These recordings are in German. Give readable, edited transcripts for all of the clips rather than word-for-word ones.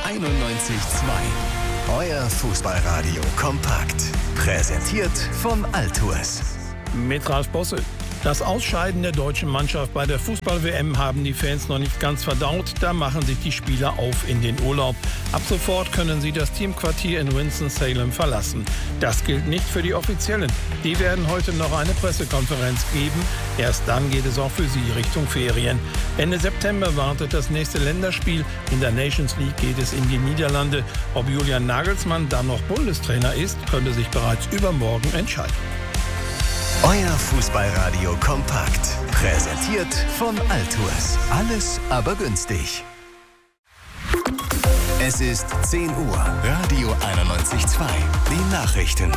91,2. Euer Fußballradio kompakt. Präsentiert von Altours. Mit Ralf Bosse. Das Ausscheiden der deutschen Mannschaft bei der Fußball-WM haben die Fans noch nicht ganz verdaut. Da machen sich die Spieler auf in den Urlaub. Ab sofort können sie das Teamquartier in Winston-Salem verlassen. Das gilt nicht für die Offiziellen. Die werden heute noch eine Pressekonferenz geben. Erst dann geht es auch für sie Richtung Ferien. Ende September wartet das nächste Länderspiel. In der Nations League geht es in die Niederlande. Ob Julian Nagelsmann dann noch Bundestrainer ist, könnte sich bereits übermorgen entscheiden. Euer Fußballradio kompakt. Präsentiert von Altours. Alles aber günstig. Es ist 10 Uhr. Radio 91,2. Die Nachrichten.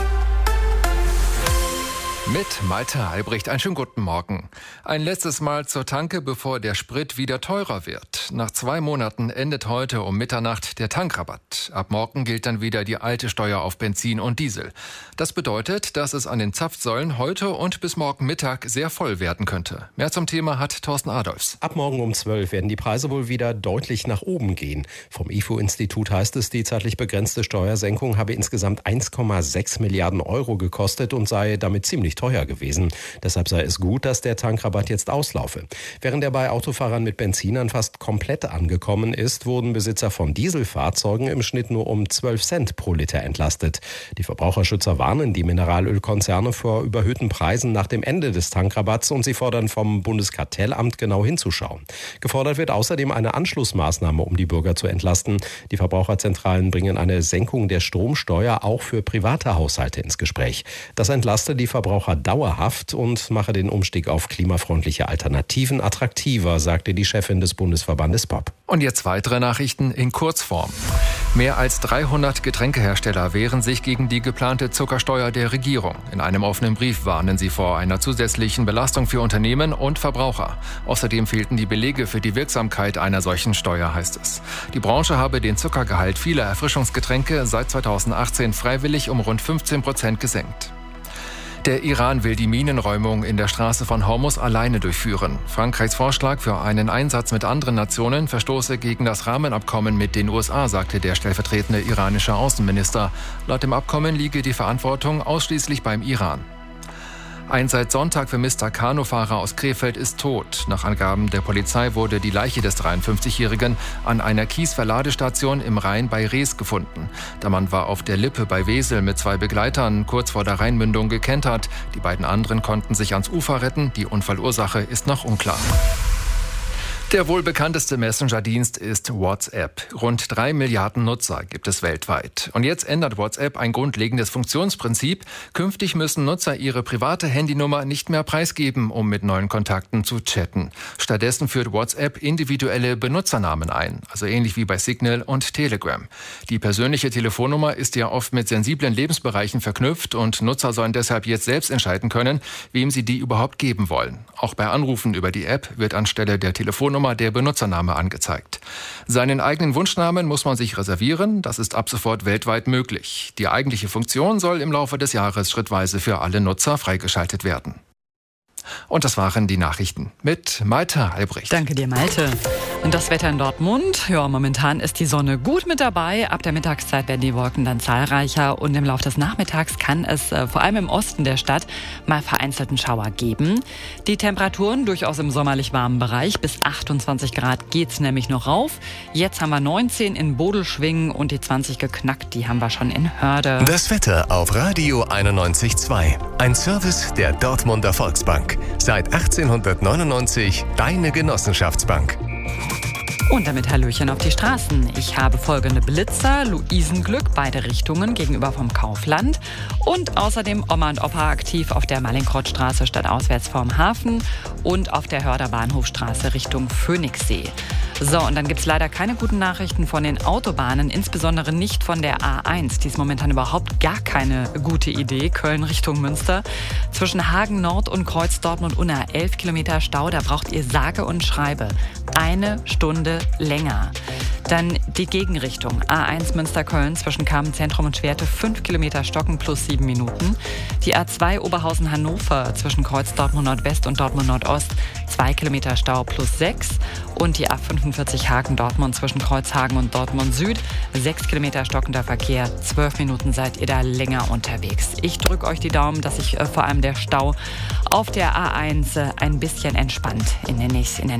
Mit Malte Albrecht, einen schönen guten Morgen. Ein letztes Mal zur Tanke, bevor der Sprit wieder teurer wird. Nach 2 Monaten endet heute um Mitternacht der Tankrabatt. Ab morgen gilt dann wieder die alte Steuer auf Benzin und Diesel. Das bedeutet, dass es an den Zapfsäulen heute und bis morgen Mittag sehr voll werden könnte. Mehr zum Thema hat Thorsten Adolfs. Ab morgen um 12 werden die Preise wohl wieder deutlich nach oben gehen. Vom IFO-Institut heißt es, die zeitlich begrenzte Steuersenkung habe insgesamt 1,6 Milliarden Euro gekostet und sei damit ziemlich teuer gewesen. Deshalb sei es gut, dass der Tankrabatt jetzt auslaufe. Während er bei Autofahrern mit Benzinern fast komplett angekommen ist, wurden Besitzer von Dieselfahrzeugen im Schnitt nur um 12 Cent pro Liter entlastet. Die Verbraucherschützer warnen die Mineralölkonzerne vor überhöhten Preisen nach dem Ende des Tankrabatts und sie fordern vom Bundeskartellamt genau hinzuschauen. Gefordert wird außerdem eine Anschlussmaßnahme, um die Bürger zu entlasten. Die Verbraucherzentralen bringen eine Senkung der Stromsteuer auch für private Haushalte ins Gespräch. Das entlaste die Verbraucher dauerhaft und mache den Umstieg auf klimafreundliche Alternativen attraktiver, sagte die Chefin des Bundesverbandes BOP. Und jetzt weitere Nachrichten in Kurzform. Mehr als 300 Getränkehersteller wehren sich gegen die geplante Zuckersteuer der Regierung. In einem offenen Brief warnen sie vor einer zusätzlichen Belastung für Unternehmen und Verbraucher. Außerdem fehlten die Belege für die Wirksamkeit einer solchen Steuer, heißt es. Die Branche habe den Zuckergehalt vieler Erfrischungsgetränke seit 2018 freiwillig um rund 15% gesenkt. Der Iran will die Minenräumung in der Straße von Hormuz alleine durchführen. Frankreichs Vorschlag für einen Einsatz mit anderen Nationen verstoße gegen das Rahmenabkommen mit den USA, sagte der stellvertretende iranische Außenminister. Laut dem Abkommen liege die Verantwortung ausschließlich beim Iran. Ein seit Sonntag vermisster Kanufahrer aus Krefeld ist tot. Nach Angaben der Polizei wurde die Leiche des 53-Jährigen an einer Kiesverladestation im Rhein bei Rees gefunden. Der Mann war auf der Lippe bei Wesel mit 2 Begleitern kurz vor der Rheinmündung gekentert. Die beiden anderen konnten sich ans Ufer retten. Die Unfallursache ist noch unklar. Der wohl bekannteste Messenger-Dienst ist WhatsApp. Rund 3 Milliarden Nutzer gibt es weltweit. Und jetzt ändert WhatsApp ein grundlegendes Funktionsprinzip. Künftig müssen Nutzer ihre private Handynummer nicht mehr preisgeben, um mit neuen Kontakten zu chatten. Stattdessen führt WhatsApp individuelle Benutzernamen ein, also ähnlich wie bei Signal und Telegram. Die persönliche Telefonnummer ist ja oft mit sensiblen Lebensbereichen verknüpft und Nutzer sollen deshalb jetzt selbst entscheiden können, wem sie die überhaupt geben wollen. Auch bei Anrufen über die App wird anstelle der Telefonnummer der Benutzername angezeigt. Seinen eigenen Wunschnamen muss man sich reservieren. Das ist ab sofort weltweit möglich. Die eigentliche Funktion soll im Laufe des Jahres schrittweise für alle Nutzer freigeschaltet werden. Und das waren die Nachrichten mit Malte Albrecht. Danke dir, Malte. Und das Wetter in Dortmund? Ja, momentan ist die Sonne gut mit dabei. Ab der Mittagszeit werden die Wolken dann zahlreicher und im Laufe des Nachmittags kann es vor allem im Osten der Stadt mal vereinzelten Schauer geben. Die Temperaturen durchaus im sommerlich warmen Bereich. Bis 28 Grad geht's nämlich noch rauf. Jetzt haben wir 19 in Bodelschwingen und die 20 geknackt. Die haben wir schon in Hörde. Das Wetter auf Radio 91,2. Ein Service der Dortmunder Volksbank. Seit 1899 deine Genossenschaftsbank. Und damit Hallöchen auf die Straßen. Ich habe folgende Blitzer, Luisenglück, beide Richtungen gegenüber vom Kaufland. Und außerdem Oma und Opa aktiv auf der Mallinckrodtstraße stadtauswärts vorm Hafen und auf der Hörder Bahnhofstraße Richtung Phoenixsee. So, und dann gibt es leider keine guten Nachrichten von den Autobahnen, insbesondere nicht von der A1. Die ist momentan überhaupt gar keine gute Idee. Köln Richtung Münster. Zwischen Hagen Nord und Kreuz Dortmund-Unna 11 Kilometer Stau. Da braucht ihr sage und schreibe 1 Stunde länger. Dann die Gegenrichtung. A1 Münster-Köln zwischen Kamenz-Zentrum und Schwerte 5 Kilometer stocken plus 7 Minuten. Die A2 Oberhausen-Hannover zwischen Kreuz Dortmund Nordwest und Dortmund Nordost 2 Kilometer Stau plus 6. Und die A45 Hagen-Dortmund zwischen Kreuzhagen und Dortmund Süd 6 Kilometer stockender Verkehr. 12 Minuten seid ihr da länger unterwegs. Ich drücke euch die Daumen, dass sich vor allem der Stau auf der A1 ein bisschen entspannt in der nächsten